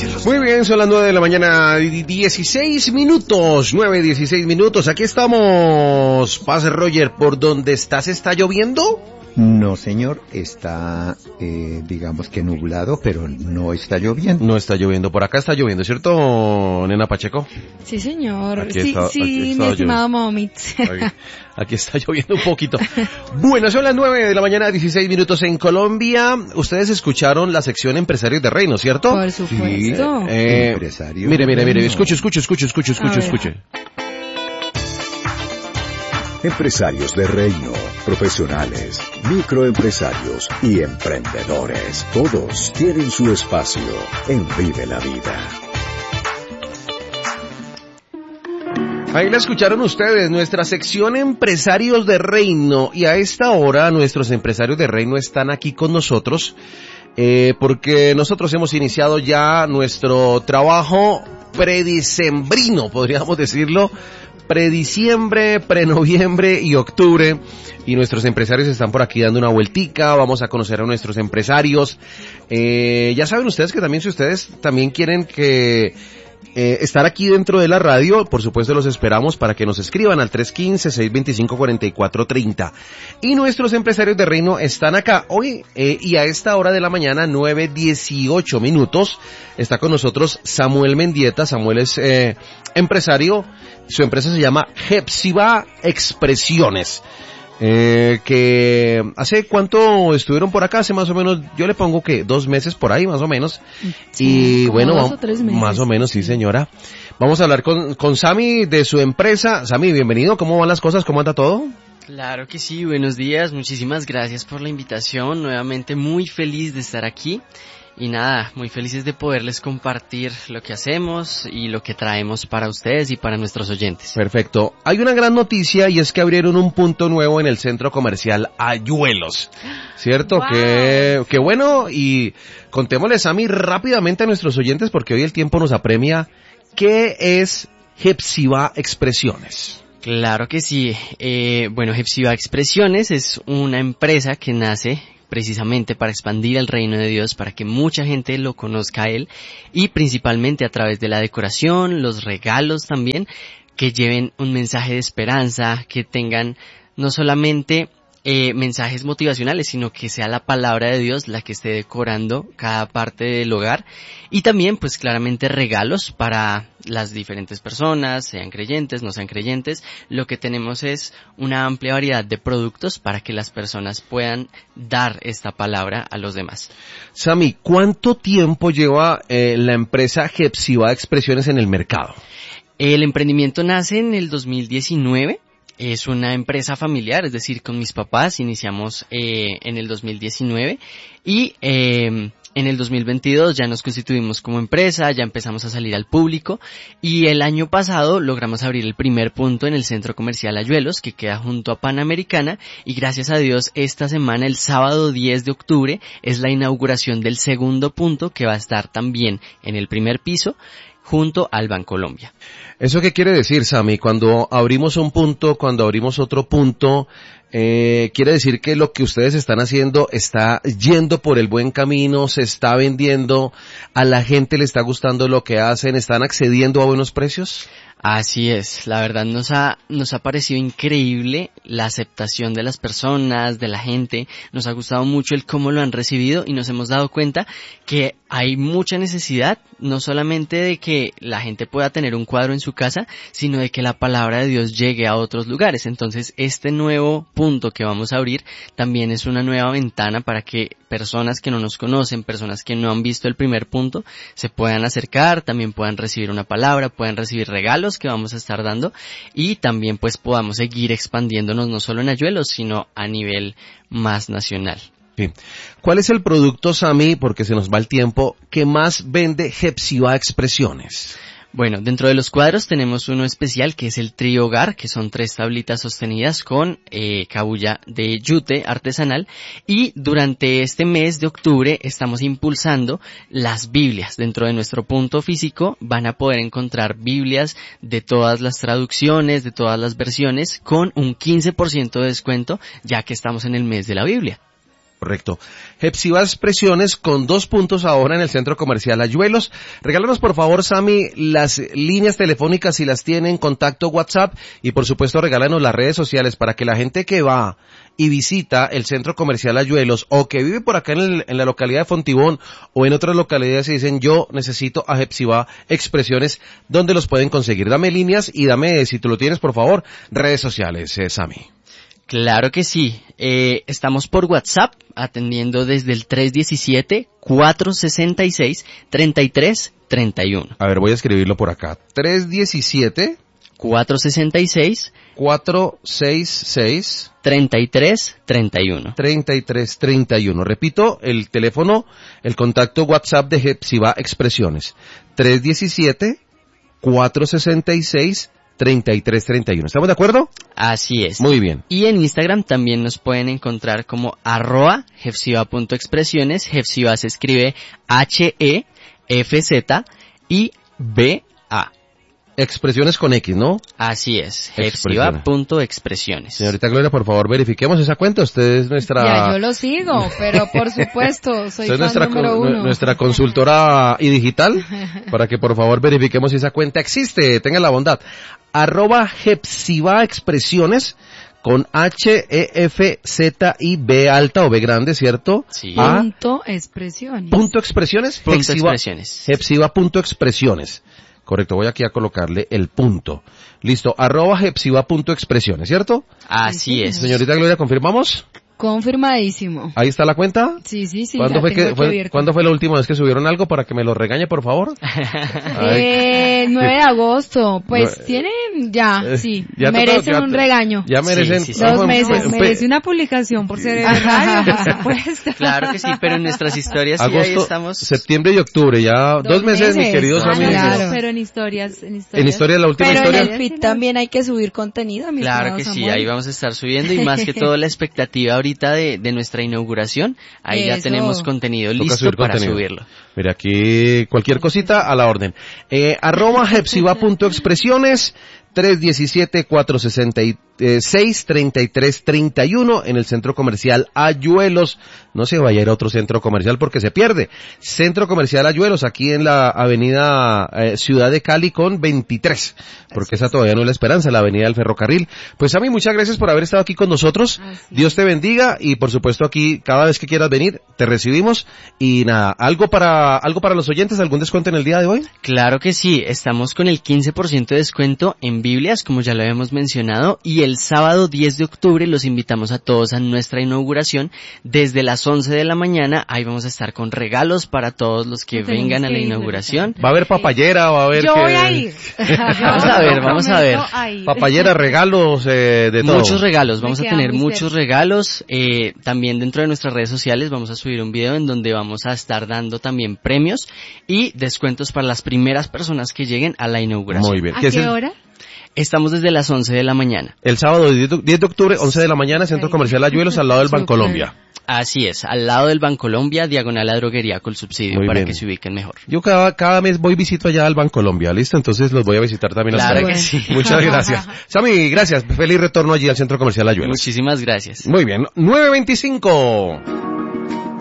decirlo. Muy bien, son las 9 de la mañana, 16 minutos, 9:16 minutos. Aquí estamos, Paz Roger, ¿por dónde estás está lloviendo? No, señor, está, digamos que nublado, pero no está lloviendo. No está lloviendo, por acá está lloviendo, ¿cierto, nena Pacheco? Sí, señor. Aquí Sí, mi estimado Momit. Aquí está lloviendo un poquito. Bueno, son las 9 de la mañana, 16 minutos en Colombia. Ustedes escucharon la sección Empresarios de Reino, ¿cierto? Por supuesto. Sí, Empresario. Mire, escuche. Empresarios de Reino, profesionales, microempresarios y emprendedores. Todos tienen su espacio en Vive la Vida. Ahí la escucharon ustedes, nuestra sección Empresarios de Reino. Y a esta hora nuestros empresarios de Reino están aquí con nosotros porque nosotros hemos iniciado ya nuestro trabajo predicembrino, podríamos decirlo. Prediciembre, prenoviembre y octubre, y nuestros empresarios están por aquí dando una vueltica. Vamos a conocer a nuestros empresarios. Ya saben ustedes que también, si ustedes también quieren que estar aquí dentro de la radio, por supuesto los esperamos para que nos escriban al 315-625-4430. Y nuestros empresarios de Reino están acá hoy y a esta hora de la mañana, 9:18 minutos, está con nosotros Samuel Mendieta. Samuel es empresario. Su empresa se llama Hepzibah Expresiones. Que ¿hace cuánto estuvieron por acá? Hace más o menos, yo le pongo que 2 meses por ahí, más o menos. Sí, y bueno, 2 o 3 meses. más o menos, sí señora. Vamos a hablar con Sammy de su empresa. Sammy, bienvenido. ¿Cómo van las cosas? ¿Cómo anda todo? Claro que sí, buenos días. Muchísimas gracias por la invitación. Nuevamente muy feliz de estar aquí. Y nada, muy felices de poderles compartir lo que hacemos y lo que traemos para ustedes y para nuestros oyentes. Perfecto. Hay una gran noticia y es que abrieron un punto nuevo en el centro comercial Ayuelos, ¿cierto? Wow. Qué bueno, y contémosles a mí rápidamente a nuestros oyentes porque hoy el tiempo nos apremia. ¿Qué es Hepzibah Expresiones? Claro que sí. Bueno, Hepzibah Expresiones es una empresa que nace precisamente para expandir el reino de Dios, para que mucha gente lo conozca a Él, y principalmente a través de la decoración, los regalos también, que lleven un mensaje de esperanza, que tengan no solamente mensajes motivacionales, sino que sea la palabra de Dios la que esté decorando cada parte del hogar, y también pues claramente regalos para las diferentes personas, sean creyentes, no sean creyentes. Lo que tenemos es una amplia variedad de productos para que las personas puedan dar esta palabra a los demás. Sammy, ¿cuánto tiempo lleva la empresa Hepzibah Expresiones en el mercado? El emprendimiento nace en el 2019. Es una empresa familiar, es decir, con mis papás iniciamos en el 2019 y en el 2022 ya nos constituimos como empresa, ya empezamos a salir al público, y el año pasado logramos abrir el primer punto en el centro comercial Ayuelos, que queda junto a Panamericana, y gracias a Dios esta semana, el sábado 10 de octubre, es la inauguración del segundo punto, que va a estar también en el primer piso junto al Bancolombia. ¿Eso qué quiere decir, Sammy? Cuando abrimos un punto, cuando abrimos otro punto, quiere decir que lo que ustedes están haciendo está yendo por el buen camino, se está vendiendo, a la gente le está gustando lo que hacen, están accediendo a buenos precios. Así es, la verdad nos ha parecido increíble la aceptación de las personas, de la gente, nos ha gustado mucho el cómo lo han recibido, y nos hemos dado cuenta que hay mucha necesidad, no solamente de que la gente pueda tener un cuadro en su casa, sino de que la palabra de Dios llegue a otros lugares. Entonces este nuevo punto que vamos a abrir también es una nueva ventana para que personas que no nos conocen, personas que no han visto el primer punto, se puedan acercar, también puedan recibir una palabra, puedan recibir regalos que vamos a estar dando, y también pues podamos seguir expandiéndonos no solo en Ayuelos, sino a nivel más nacional. Sí. ¿Cuál es el producto, Sammy, porque se nos va el tiempo, que más vende Hepzibah Expresiones? Bueno, dentro de los cuadros tenemos uno especial que es el Trío Hogar, que son 3 tablitas sostenidas con cabuya de yute artesanal, y durante este mes de octubre estamos impulsando las Biblias. Dentro de nuestro punto físico van a poder encontrar Biblias de todas las traducciones, de todas las versiones, con un 15% de descuento, ya que estamos en el mes de la Biblia. Correcto. Hepsiba Expresiones con 2 puntos ahora en el Centro Comercial Ayuelos. Regálanos por favor, Sammy, las líneas telefónicas si las tienen, contacto WhatsApp y por supuesto regálanos las redes sociales para que la gente que va y visita el Centro Comercial Ayuelos o que vive por acá en la localidad de Fontibón o en otras localidades y dicen yo necesito a Hepsiba Expresiones, ¿dónde los pueden conseguir? Dame líneas y dame, si tú lo tienes por favor, redes sociales, Sammy. Claro que sí. Estamos por WhatsApp atendiendo desde el 317-466-3331. A ver, voy a escribirlo por acá. 466 3331. 3331. Repito, el teléfono, el contacto WhatsApp de Hepsiba Expresiones. 317-466-3331. ¿Estamos de acuerdo? Así es. Muy bien. Y en Instagram también nos pueden encontrar como @hepsiba.expresiones. Hepsiba se escribe HEFZIBA. Expresiones con X, ¿no? Así es, hepsiba.expresiones. Señorita Gloria, por favor, verifiquemos esa cuenta. Usted es nuestra... Ya, yo lo sigo, pero por supuesto, soy Usted es fan número 1. nuestra consultora y digital, para que por favor verifiquemos si esa cuenta existe. Tenga la bondad. @Hepsiba Expresiones con HEFZIB alta o B grande, ¿cierto? Sí. Punto expresiones. Punto expresiones. Punto expresiones. Hepsiba.expresiones. Correcto, voy aquí a colocarle el punto. Listo, @Hepsiba.expresiones, ¿cierto? Así es. Señorita Gloria, ¿confirmamos? Confirmadísimo. ¿Ahí está la cuenta? Sí. ¿Cuándo fue la última vez que subieron algo para que me lo regañe, por favor? 9 de agosto. Pues tienen ya, sí. Ya merecen un regaño. Ya merecen... Sí. 2 meses. Merece una publicación por ser de radio, por supuesto. Claro que sí, pero en nuestras historias sí, agosto, ahí estamos. septiembre y octubre, ya 2 meses, mis queridos amigos. Claro. Pero en historias. En historia, la última Pero historia. en el feed también hay que subir contenido, mis Claro que estimados sí, Samuel. ahí vamos a estar subiendo y más que todo la expectativa ahorita de nuestra inauguración, ahí ya Eso. tenemos contenido Toca listo subir para contenido. subirlo. Mira, aquí cualquier cosita a la orden. @Hepsiba.expresiones, 317-466-3331 en el Centro Comercial Ayuelos. No se vaya a ir a otro centro comercial porque se pierde. Centro Comercial Ayuelos, aquí en la avenida Ciudad de Cali con 23, porque esa todavía no es la Esperanza, la avenida del Ferrocarril. Pues a mí muchas gracias por haber estado aquí con nosotros. Dios te bendiga y por supuesto aquí cada vez que quieras venir te recibimos. Y nada, algo para los oyentes, algún descuento en el día de hoy. Claro que sí, estamos con el 15% de descuento en Biblias, como ya lo habíamos mencionado, y el sábado 10 de octubre los invitamos a todos a nuestra inauguración desde las 11 de la mañana. Ahí vamos a estar con regalos para todos los que vengan a la inauguración. Va a haber papayera, va a haber... Yo voy a ir. Vamos a ver. Papayera, regalos, de todo. Muchos regalos, vamos a Me tener queda muy muchos regalos. También dentro de nuestras redes sociales vamos a subir un video en donde vamos a estar dando también premios y descuentos para las primeras personas que lleguen a la inauguración. Muy bien. ¿A ¿Qué es qué hora? Estamos desde las 11 de la mañana. El sábado 10 de octubre, 11 de la mañana, Centro Comercial Ayuelos, al lado del Bancolombia. Así es, al lado del Bancolombia, diagonal a droguería con subsidio, Muy para bien. que se ubiquen mejor. Yo cada mes voy visito allá al Bancolombia, ¿listo? Entonces los voy a visitar también a Claro ustedes. que sí. Muchas gracias. Sammy, gracias. Feliz retorno allí al Centro Comercial Ayuelos. Muchísimas gracias. Muy bien. 9:25.